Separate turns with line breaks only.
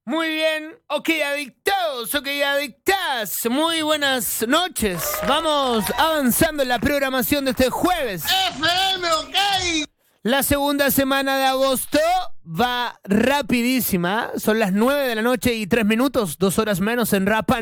Muy bien, ok adictos, ok adictas, muy buenas noches. Vamos avanzando en la programación de este jueves.
FM, ok.
La segunda semana de agosto va rapidísima, son las 9 de la noche y 3 minutos, 2 horas menos en Rapa